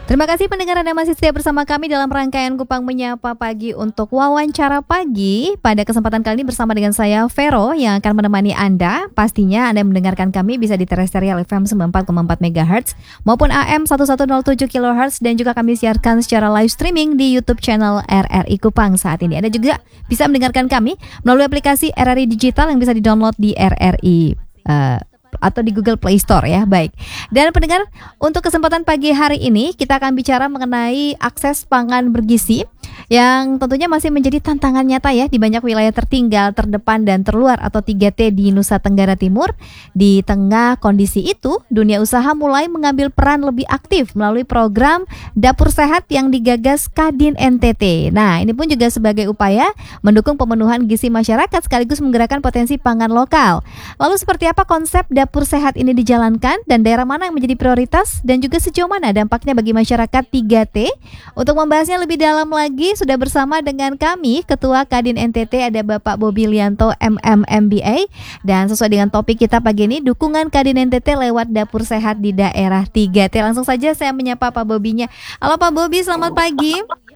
Terima kasih pendengar Anda masih setia bersama kami dalam rangkaian Kupang Menyapa Pagi untuk wawancara pagi. Pada kesempatan kali ini bersama dengan saya Vero yang akan menemani Anda. Pastinya Anda mendengarkan kami bisa di Terrestrial FM 94,4 MHz maupun AM 1107 kHz dan juga kami siarkan secara live streaming di YouTube channel RRI Kupang saat ini. Anda juga bisa mendengarkan kami melalui aplikasi RRI Digital yang bisa di-download di RRI atau di Google Play Store ya. Baik. Dan pendengar, untuk kesempatan pagi hari ini kita akan bicara mengenai akses pangan bergizi yang tentunya masih menjadi tantangan nyata ya di banyak wilayah tertinggal, terdepan dan terluar atau 3T di Nusa Tenggara Timur. Di tengah kondisi itu, dunia usaha mulai mengambil peran lebih aktif melalui program Dapur Sehat yang digagas Kadin NTT. Nah, ini pun juga sebagai upaya mendukung pemenuhan gizi masyarakat sekaligus menggerakkan potensi pangan lokal. Lalu seperti apa konsep Dapur Sehat ini dijalankan dan daerah mana yang menjadi prioritas dan juga sejauh mana dampaknya bagi masyarakat 3T? Untuk membahasnya lebih dalam lagi sudah bersama dengan kami Ketua Kadin NTT ada Bapak Bobi Lianto MMBA, dan sesuai dengan topik kita pagi ini dukungan Kadin NTT lewat Dapur Sehat di daerah 3T. Langsung saja saya menyapa Pak Bobinya. Halo Pak Bobi, selamat pagi.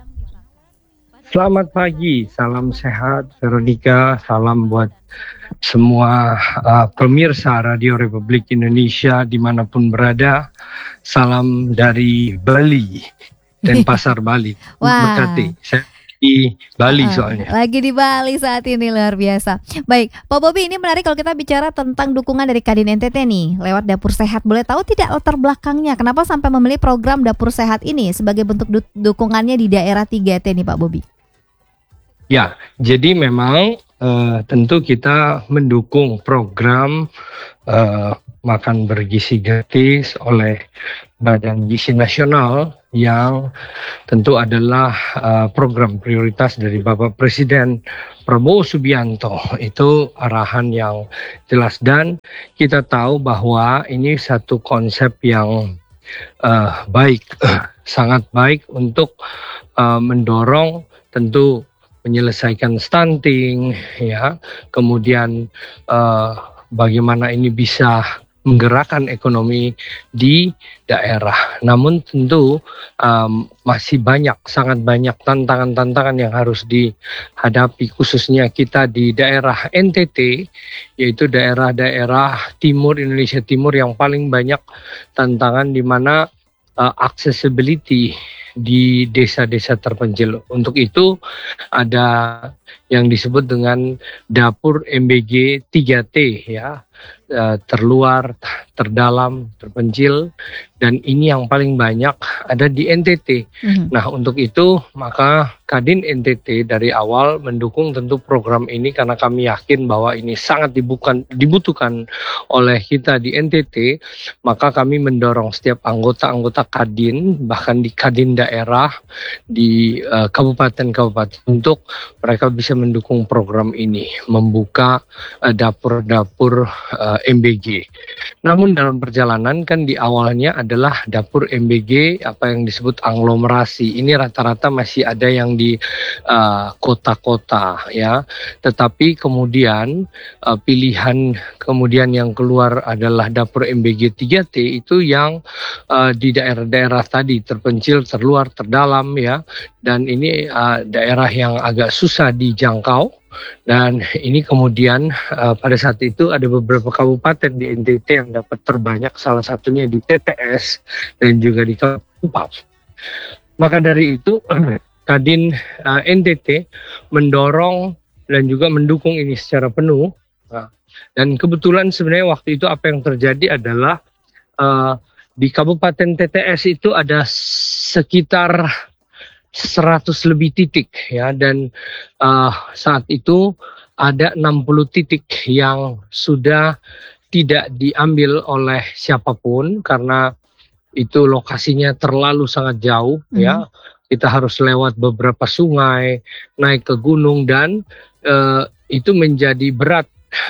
Selamat pagi, salam sehat Veronica, salam buat semua pemirsa Radio Republik Indonesia dimanapun berada. Salam dari Bali dan Pasar Bali. Wah. Saya di Bali soalnya. Lagi di Bali saat ini, luar biasa. Baik, Pak Bobi, ini menarik kalau kita bicara tentang dukungan dari Kadin NTT nih lewat Dapur Sehat. Boleh tahu tidak latar belakangnya? Kenapa sampai memilih program Dapur Sehat ini sebagai bentuk dukungannya di daerah 3T nih Pak Bobi? Ya, jadi memang tentu kita mendukung program makan bergizi gratis oleh Badan Gizi Nasional yang tentu adalah program prioritas dari Bapak Presiden Prabowo Subianto. Itu arahan yang jelas dan kita tahu bahwa ini satu konsep yang baik, sangat baik untuk mendorong tentu menyelesaikan stunting, ya, kemudian bagaimana ini bisa menggerakkan ekonomi di daerah. Namun tentu masih sangat banyak tantangan-tantangan yang harus dihadapi khususnya kita di daerah NTT, yaitu daerah-daerah timur Indonesia Timur yang paling banyak tantangan di mana accessibility di desa-desa terpencil. Untuk itu ada yang disebut dengan Dapur MBG 3T ya, terluar, terdalam, terpencil, dan ini yang paling banyak ada di NTT. Nah, untuk itu maka Kadin NTT dari awal mendukung tentu program ini karena kami yakin bahwa ini sangat dibutuhkan oleh kita di NTT. Maka kami mendorong setiap anggota-anggota Kadin, bahkan di Kadin daerah, di kabupaten-kabupaten untuk mereka bisa mendukung program ini, membuka dapur-dapur MBG. Namun dalam perjalanan kan di awalnya adalah dapur MBG apa yang disebut aglomerasi. Ini rata-rata masih ada yang di kota-kota ya. Tetapi kemudian pilihan kemudian yang keluar adalah dapur MBG 3T itu yang di daerah-daerah tadi terpencil, terluar, terdalam ya. Dan ini daerah yang agak susah dijangkau. Dan ini kemudian pada saat itu ada beberapa kabupaten di NTT yang dapat terbanyak, salah satunya di TTS dan juga di Kabupaten. Maka dari itu Kadin NTT mendorong dan juga mendukung ini secara penuh. Dan kebetulan sebenarnya waktu itu apa yang terjadi adalah di Kabupaten TTS itu ada sekitar 100 lebih titik ya, dan saat itu ada 60 titik yang sudah tidak diambil oleh siapapun karena itu lokasinya terlalu sangat jauh ya. Kita harus lewat beberapa sungai, naik ke gunung, dan itu menjadi berat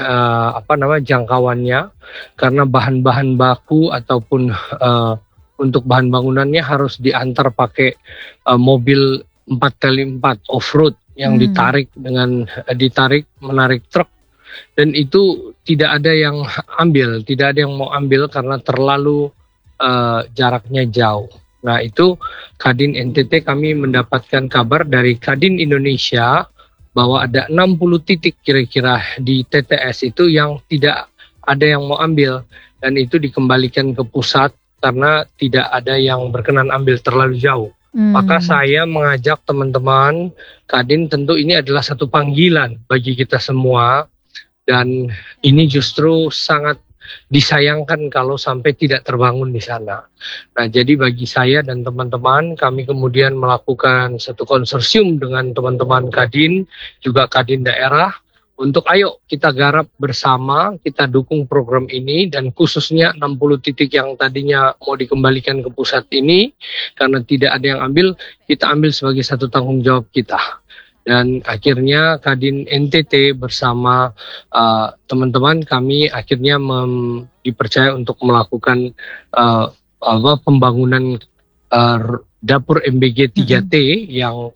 jangkauannya karena bahan-bahan baku ataupun untuk bahan bangunannya harus diantar pakai mobil 4x4 off-road yang ditarik menarik truk, dan itu tidak ada yang mau ambil karena terlalu jaraknya jauh. Nah itu Kadin NTT kami mendapatkan kabar dari Kadin Indonesia bahwa ada 60 titik kira-kira di TTS itu yang tidak ada yang mau ambil, dan itu dikembalikan ke pusat karena tidak ada yang berkenan ambil terlalu jauh. Maka saya mengajak teman-teman Kadin, tentu ini adalah satu panggilan bagi kita semua, dan ini justru sangat disayangkan kalau sampai tidak terbangun di sana. Nah, jadi bagi saya dan teman-teman, kami kemudian melakukan satu konsorsium dengan teman-teman Kadin, juga Kadin daerah, untuk ayo kita garap bersama, kita dukung program ini, dan khususnya 60 titik yang tadinya mau dikembalikan ke pusat ini, karena tidak ada yang ambil, kita ambil sebagai satu tanggung jawab kita. Dan akhirnya Kadin NTT bersama teman-teman kami akhirnya dipercaya untuk melakukan pembangunan dapur MBG 3T yang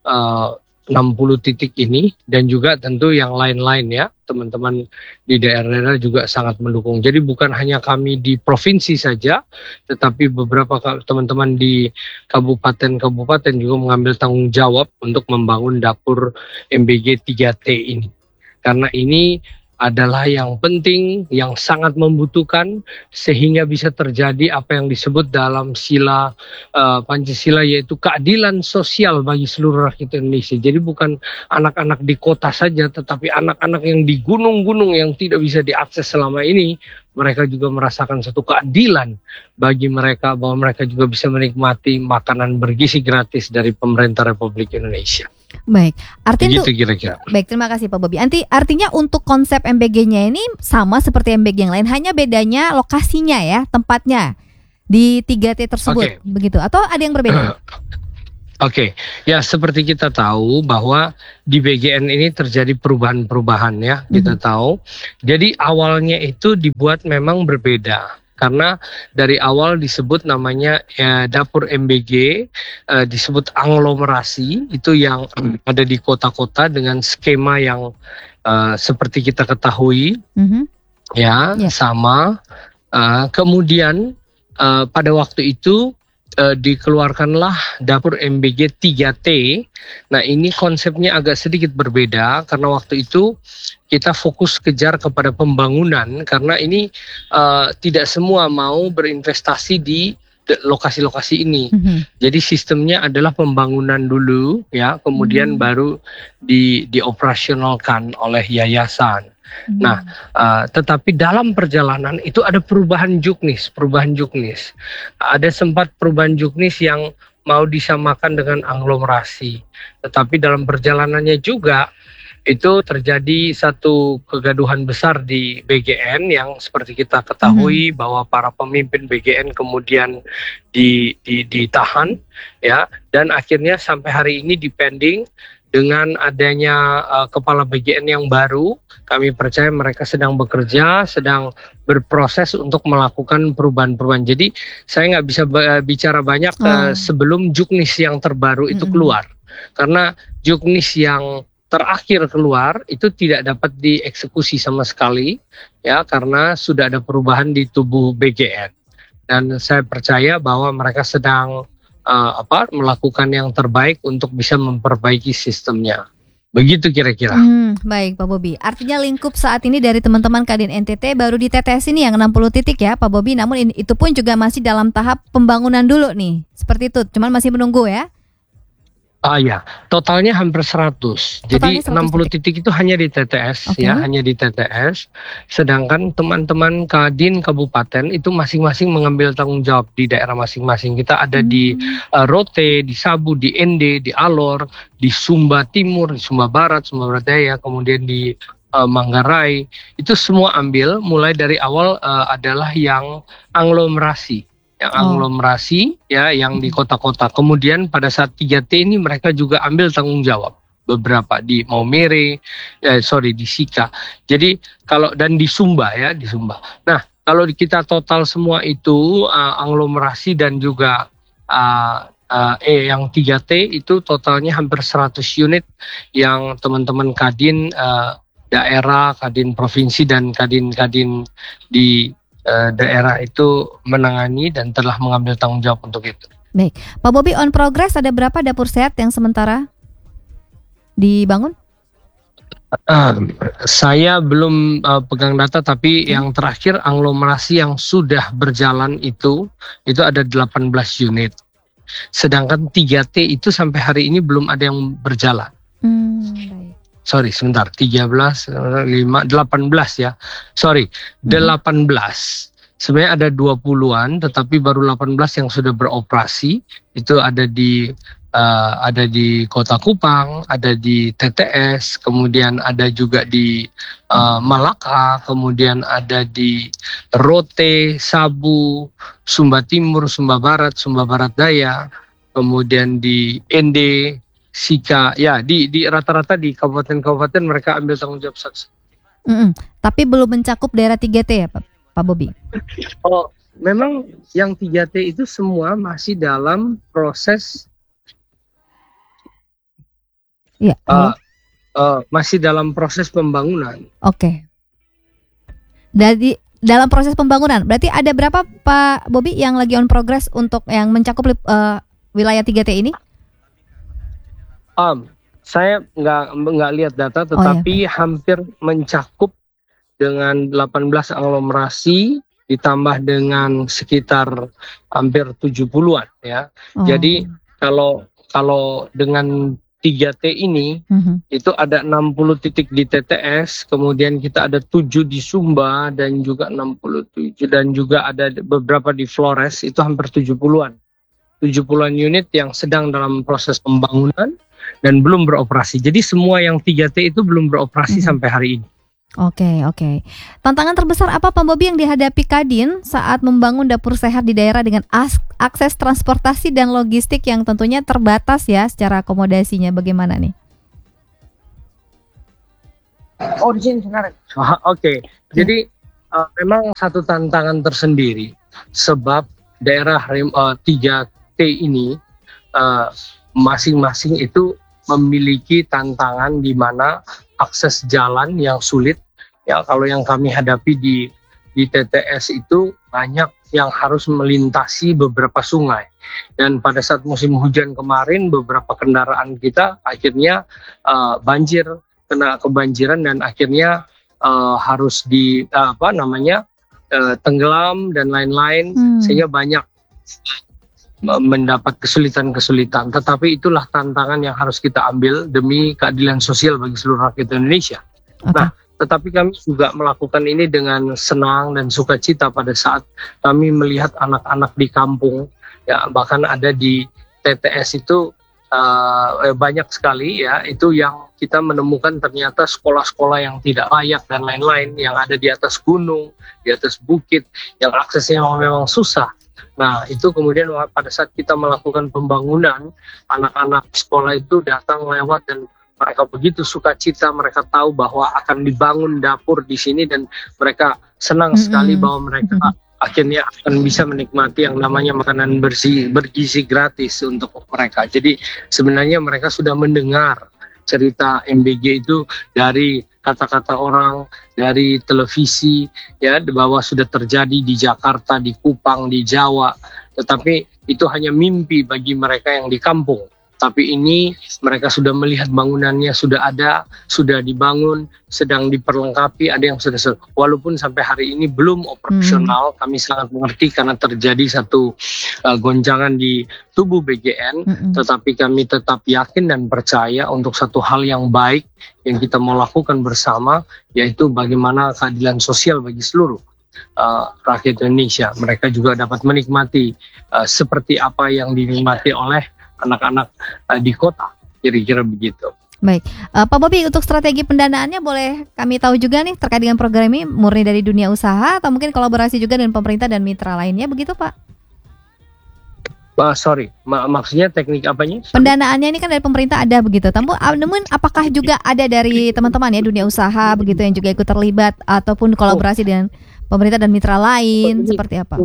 60 titik ini, dan juga tentu yang lain-lain ya, teman-teman di daerah-daerah juga sangat mendukung. Jadi bukan hanya kami di provinsi saja, tetapi beberapa teman-teman di kabupaten-kabupaten juga mengambil tanggung jawab untuk membangun dapur MBG 3T ini. Karena ini adalah yang penting, yang sangat membutuhkan, sehingga bisa terjadi apa yang disebut dalam sila Pancasila, yaitu keadilan sosial bagi seluruh rakyat Indonesia. Jadi bukan anak-anak di kota saja, tetapi anak-anak yang di gunung-gunung yang tidak bisa diakses selama ini, mereka juga merasakan satu keadilan bagi mereka, bahwa mereka juga bisa menikmati makanan bergizi gratis dari pemerintah Republik Indonesia. Baik, artinya begitu kira-kira. Baik, terima kasih Pak Bobi. Artinya untuk konsep MBG-nya ini sama seperti MBG yang lain, hanya bedanya lokasinya ya, tempatnya di 3T tersebut, begitu? Atau ada yang berbeda? Oke, ya seperti kita tahu bahwa di BGN ini terjadi perubahan-perubahan ya, kita tahu. Jadi awalnya itu dibuat memang berbeda. Karena dari awal disebut namanya dapur MBG, disebut aglomerasi, itu yang ada di kota-kota dengan skema yang seperti kita ketahui, sama. Kemudian pada waktu itu dikeluarkanlah dapur MBG 3T. Nah ini konsepnya agak sedikit berbeda, karena waktu itu kita fokus kejar kepada pembangunan, karena ini tidak semua mau berinvestasi di lokasi-lokasi ini. Jadi sistemnya adalah pembangunan dulu ya, kemudian baru dioperasionalkan oleh yayasan. Nah, tetapi dalam perjalanan itu ada perubahan juknis. Ada sempat perubahan juknis yang mau disamakan dengan aglomerasi. Tetapi dalam perjalanannya juga itu terjadi satu kegaduhan besar di BGN yang seperti kita ketahui bahwa para pemimpin BGN kemudian ditahan ya, dan akhirnya sampai hari ini dipending. Dengan adanya kepala BGN yang baru, kami percaya mereka sedang bekerja, sedang berproses untuk melakukan perubahan-perubahan. Jadi saya nggak bisa bicara banyak sebelum juknis yang terbaru itu keluar. Karena juknis yang terakhir keluar itu tidak dapat dieksekusi sama sekali, ya, karena sudah ada perubahan di tubuh BGN. Dan saya percaya bahwa mereka sedang melakukan yang terbaik untuk bisa memperbaiki sistemnya. Begitu kira-kira. Baik Pak Bobi. Artinya lingkup saat ini dari teman-teman Kadin NTT baru di TTS ini yang 60 titik ya Pak Bobi. Namun itu pun juga masih dalam tahap pembangunan dulu nih. Seperti itu. Cuman masih menunggu ya. Ya, totalnya hampir 100. Jadi 60 titik itu hanya di TTS ya, hanya di TTS. Sedangkan teman-teman Kadin kabupaten itu masing-masing mengambil tanggung jawab di daerah masing-masing. Kita ada di Rote, di Sabu, di Ende, di Alor, di Sumba Timur, di Sumba Barat, Sumba Barat Daya, kemudian di Manggarai. Itu semua ambil mulai dari awal adalah yang aglomerasi. Aglomerasi ya, yang di kota-kota. Kemudian pada saat 3T ini mereka juga ambil tanggung jawab, beberapa di Maumere, di Sika. Jadi kalau dan di Sumba ya, di Sumba. Nah, kalau kita total semua itu aglomerasi dan juga yang 3T itu totalnya hampir 100 unit yang teman-teman Kadin daerah, Kadin provinsi dan Kadin di daerah itu menangani dan telah mengambil tanggung jawab untuk itu. Baik, Pak Bobi, on progress ada berapa dapur sehat yang sementara dibangun? Saya belum pegang data, tapi yang terakhir aglomerasi yang sudah berjalan itu ada 18 unit. Sedangkan 3T itu sampai hari ini belum ada yang berjalan. Baik. Sorry, sebentar. 13, 5, 18 ya. Sorry, 18. Sebenarnya ada 20-an, tetapi baru 18 yang sudah beroperasi. Itu ada di Kota Kupang, ada di TTS, kemudian ada juga di Malaka, kemudian ada di Rote, Sabu, Sumba Timur, Sumba Barat Daya, kemudian di Ende, Sika, ya di rata-rata di kabupaten-kabupaten mereka ambil tanggung jawab saksi. Tapi belum mencakup daerah 3T ya Pak Bobi? Oh, memang yang 3T itu semua masih dalam proses. Ya, masih dalam proses pembangunan. Oke. Dari dalam proses pembangunan, berarti ada berapa Pak Bobi yang lagi on progress untuk yang mencakup wilayah 3T ini? Saya nggak lihat data, tetapi hampir mencakup dengan 18 aglomerasi ditambah dengan sekitar hampir 70-an ya. Jadi kalau dengan 3T ini itu ada 60 titik di TTS, kemudian kita ada 7 di Sumba dan juga 67 dan juga ada beberapa di Flores, itu hampir 70-an. 70-an unit yang sedang dalam proses pembangunan dan belum beroperasi. Jadi semua yang 3T itu belum beroperasi sampai hari ini. Oke. Tantangan terbesar apa Pak Bobi yang dihadapi Kadin saat membangun dapur sehat di daerah dengan akses transportasi dan logistik yang tentunya terbatas ya secara akomodasinya, bagaimana nih? Di sini sekarang. Oke. Jadi memang satu tantangan tersendiri sebab daerah 3T ini masing-masing itu memiliki tantangan di mana akses jalan yang sulit ya. Kalau yang kami hadapi di TTS itu banyak yang harus melintasi beberapa sungai, dan pada saat musim hujan kemarin beberapa kendaraan kita akhirnya banjir, kena kebanjiran dan akhirnya harus tenggelam dan lain-lain, sehingga banyak mendapat kesulitan-kesulitan. Tetapi itulah tantangan yang harus kita ambil demi keadilan sosial bagi seluruh rakyat Indonesia. Nah, tetapi kami juga melakukan ini dengan senang dan sukacita pada saat kami melihat anak-anak di kampung, ya bahkan ada di TTS itu banyak sekali ya, itu yang kita menemukan ternyata sekolah-sekolah yang tidak layak dan lain-lain, yang ada di atas gunung, di atas bukit, yang aksesnya memang susah. Nah, itu kemudian pada saat kita melakukan pembangunan, anak-anak sekolah itu datang lewat dan mereka begitu sukacita, mereka tahu bahwa akan dibangun dapur di sini dan mereka senang sekali bahwa mereka akhirnya akan bisa menikmati yang namanya makanan bergizi gratis untuk mereka. Jadi sebenarnya mereka sudah mendengar cerita MBG itu dari kata-kata orang, dari televisi ya, bahwa sudah terjadi di Jakarta, di Kupang, di Jawa, tetapi itu hanya mimpi bagi mereka yang di kampung. Tapi ini mereka sudah melihat bangunannya sudah ada, sudah dibangun, sedang diperlengkapi, ada yang sudah walaupun sampai hari ini belum operasional. Kami sangat mengerti karena terjadi satu gonjangan di tubuh BGN, tetapi kami tetap yakin dan percaya untuk satu hal yang baik yang kita mau lakukan bersama, yaitu bagaimana keadilan sosial bagi seluruh rakyat Indonesia. Mereka juga dapat menikmati seperti apa yang dinikmati oleh anak-anak di kota, kira-kira begitu. Baik, Pak Bobi, untuk strategi pendanaannya boleh kami tahu juga nih terkait dengan program ini, murni dari dunia usaha atau mungkin kolaborasi juga dengan pemerintah dan mitra lainnya, begitu Pak? Maksudnya teknik apanya? Pendanaannya ini kan dari pemerintah ada begitu, namun apakah juga ada dari teman-teman ya dunia usaha begitu yang juga ikut terlibat ataupun kolaborasi dengan pemerintah dan mitra lain, seperti apa?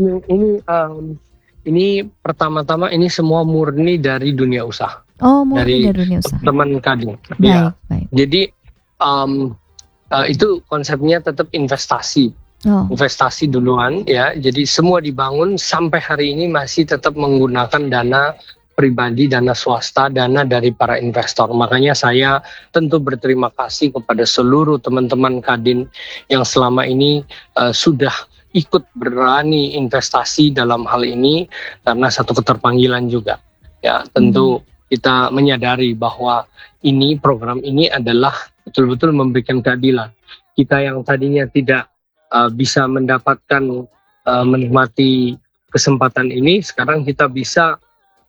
Ini pertama-tama ini semua murni dari dunia usaha. Oh, murni dari dunia usaha. Teman Kadin. Baik. Jadi itu konsepnya tetap investasi. investasi duluan ya. Jadi semua dibangun sampai hari ini masih tetap menggunakan dana pribadi, dana swasta, dana dari para investor. Makanya saya tentu berterima kasih kepada seluruh teman-teman Kadin yang selama ini sudah ikut berani investasi dalam hal ini karena satu keterpanggilan juga. Ya, tentu kita menyadari bahwa ini program ini adalah betul-betul memberikan keadilan. Kita yang tadinya tidak bisa mendapatkan menikmati kesempatan ini, sekarang kita bisa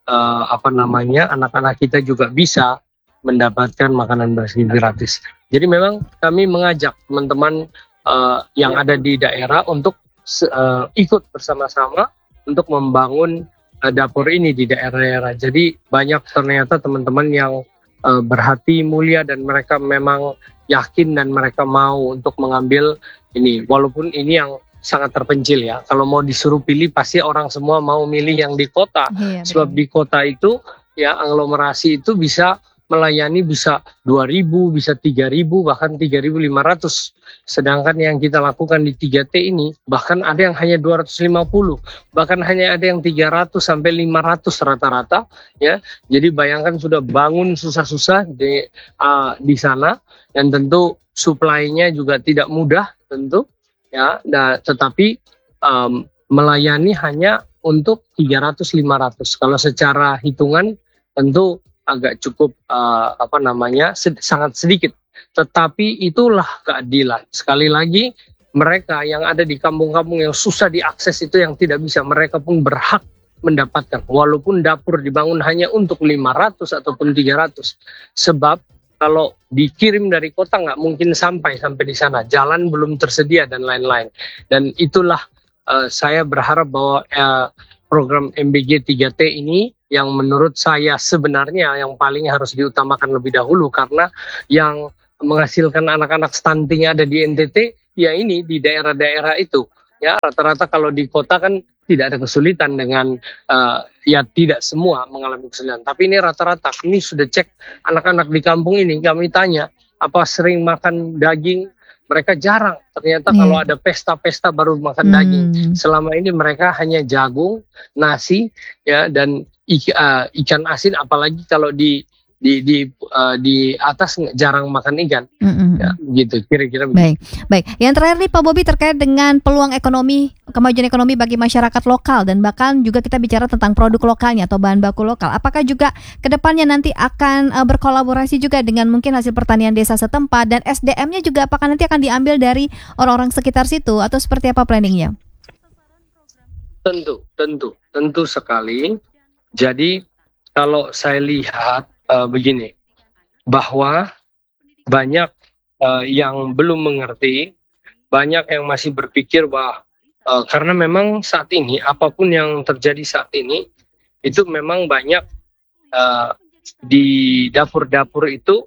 anak-anak kita juga bisa mendapatkan makanan bersih gratis. Jadi memang kami mengajak teman-teman yang ada di daerah untuk ikut bersama-sama untuk membangun dapur ini di daerah-daerah. Jadi banyak ternyata teman-teman yang berhati mulia dan mereka memang yakin dan mereka mau untuk mengambil ini, walaupun ini yang sangat terpencil ya. Kalau mau disuruh pilih pasti orang semua mau milih yang di kota. Iya, sebab di kota itu ya aglomerasi itu bisa melayani bisa 2.000, bisa 3.000, bahkan 3.500. Sedangkan yang kita lakukan di 3T ini bahkan ada yang hanya 250, bahkan hanya ada yang 300 sampai 500 rata-rata ya. Jadi bayangkan sudah bangun susah-susah di sana, dan tentu suplainya juga tidak mudah tentu. Ya, nah, tetapi melayani hanya untuk 300-500. Kalau secara hitungan tentu agak cukup sangat sedikit. Tetapi itulah keadilan. Sekali lagi, mereka yang ada di kampung-kampung yang susah diakses itu, yang tidak bisa, mereka pun berhak mendapatkan. Walaupun dapur dibangun hanya untuk 500 ataupun 300. Sebab kalau dikirim dari kota nggak mungkin sampai di sana, jalan belum tersedia dan lain-lain. Dan itulah saya berharap bahwa program MBG 3T ini yang menurut saya sebenarnya yang paling harus diutamakan lebih dahulu, karena yang menghasilkan anak-anak stunting ada di NTT ya ini di daerah-daerah itu. Ya, rata-rata kalau di kota kan tidak ada kesulitan dengan ya tidak semua mengalami kesulitan. Tapi ini rata-rata, ini sudah cek anak-anak di kampung ini, kami tanya apa sering makan daging, mereka jarang. Ternyata kalau ada pesta-pesta baru makan daging. Selama ini mereka hanya jagung, nasi, ya, dan ikan asin. Apalagi kalau di atas jarang makan ikan. Ya, gitu kira-kira. Baik. Yang terakhir nih Pak Bobi, terkait dengan peluang ekonomi, kemajuan ekonomi bagi masyarakat lokal, dan bahkan juga kita bicara tentang produk lokalnya atau bahan baku lokal. Apakah juga kedepannya nanti akan berkolaborasi juga dengan mungkin hasil pertanian desa setempat, dan SDM-nya juga apakah nanti akan diambil dari orang-orang sekitar situ, atau seperti apa planningnya? Tentu sekali. Jadi kalau saya lihat begini, bahwa banyak yang belum mengerti, banyak yang masih berpikir bahwa karena memang saat ini apapun yang terjadi saat ini itu memang banyak di dapur-dapur itu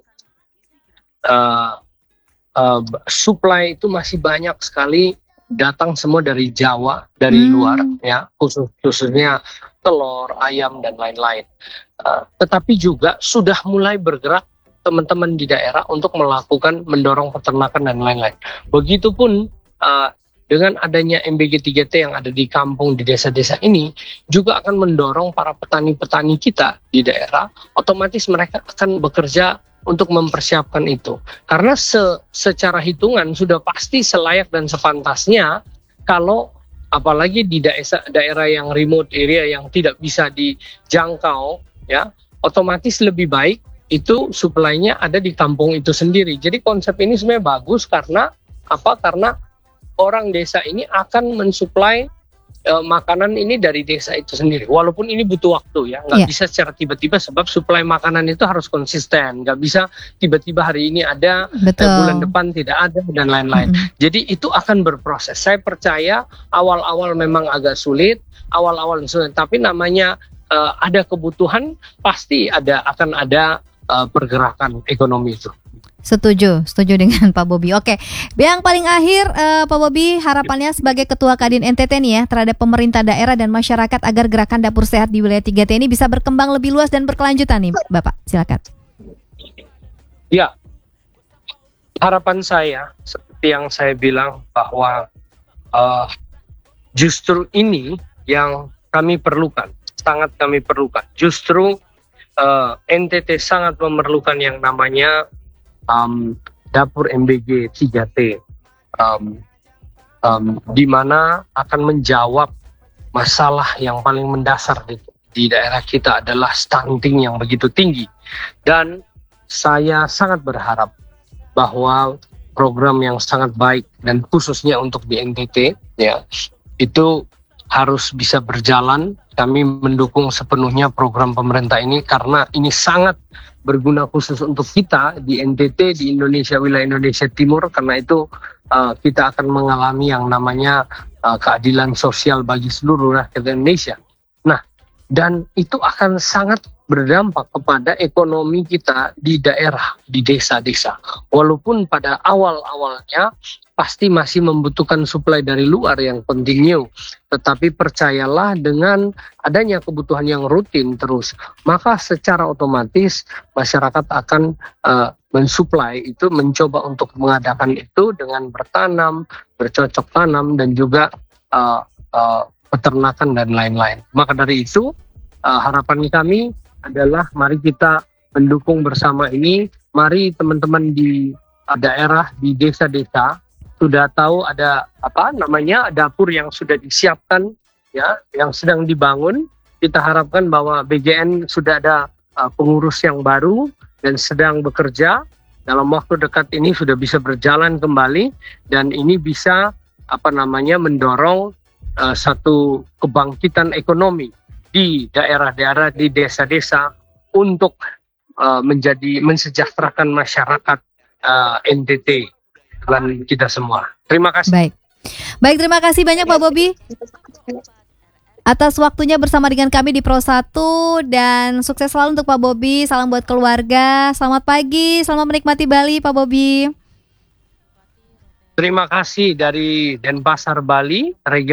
supply itu masih banyak sekali datang semua dari Jawa, dari luar ya, khususnya telur, ayam dan lain-lain. Tetapi juga sudah mulai bergerak teman-teman di daerah untuk melakukan mendorong peternakan dan lain-lain. Begitupun dengan adanya MBG 3T yang ada di kampung, di desa-desa ini juga akan mendorong para petani-petani kita di daerah, otomatis mereka akan bekerja untuk mempersiapkan itu. Karena secara hitungan sudah pasti selayak dan sepantasnya kalau apalagi di daerah yang remote area yang tidak bisa dijangkau, ya, otomatis lebih baik itu suplainya ada di kampung itu sendiri. Jadi konsep ini sebenarnya bagus karena apa? Karena orang desa ini akan mensuplai makanan ini dari desa itu sendiri. Walaupun ini butuh waktu ya, nggak bisa secara tiba-tiba, sebab suplai makanan itu harus konsisten. Nggak bisa tiba-tiba hari ini ada, bulan depan tidak ada dan lain-lain. Jadi itu akan berproses. Saya percaya awal-awal memang agak sulit, tapi namanya ada kebutuhan, pasti akan ada pergerakan ekonomi itu. Setuju dengan Pak Bobi. Oke, yang paling akhir Pak Bobi, harapannya sebagai Ketua Kadin NTT nih ya terhadap pemerintah daerah dan masyarakat agar gerakan dapur sehat di wilayah 3T ini bisa berkembang lebih luas dan berkelanjutan nih, Bapak. Silakan. Ya, harapan saya seperti yang saya bilang bahwa uh, justru ini yang kami perlukan, sangat kami perlukan. Justru NTT sangat memerlukan yang namanya dapur MBG 3T, di mana akan menjawab masalah yang paling mendasar di daerah kita adalah stunting yang begitu tinggi. Dan saya sangat berharap bahwa program yang sangat baik dan khususnya untuk di NTT ya itu harus bisa berjalan. Kami mendukung sepenuhnya program pemerintah ini karena ini sangat berguna khusus untuk kita di NTT, di Indonesia, wilayah Indonesia Timur. Karena itu kita akan mengalami yang namanya keadilan sosial bagi seluruh rakyat Indonesia. Nah, dan itu akan sangat berdampak kepada ekonomi kita di daerah, di desa-desa. Walaupun pada awal-awalnya pasti masih membutuhkan suplai dari luar yang penting, tetapi percayalah dengan adanya kebutuhan yang rutin terus, maka secara otomatis masyarakat akan mensuplai itu, mencoba untuk mengadakan itu dengan bertanam, bercocok tanam, dan juga peternakan dan lain-lain. Maka dari itu harapan kami adalah mari kita mendukung bersama ini. Mari teman-teman di daerah, di desa-desa sudah tahu ada dapur yang sudah disiapkan ya, yang sedang dibangun. Kita harapkan bahwa BGN sudah ada pengurus yang baru dan sedang bekerja. Dalam waktu dekat ini sudah bisa berjalan kembali dan ini bisa mendorong satu kebangkitan ekonomi di daerah-daerah, di desa-desa untuk mensejahterakan masyarakat NTT dan kita semua. Terima kasih. Baik, terima kasih banyak Pak Bobi atas waktunya bersama dengan kami di Pro 1 dan sukses selalu untuk Pak Bobi. Salam buat keluarga. Selamat pagi, selamat menikmati Bali Pak Bobi. Terima kasih dari Denpasar, Bali.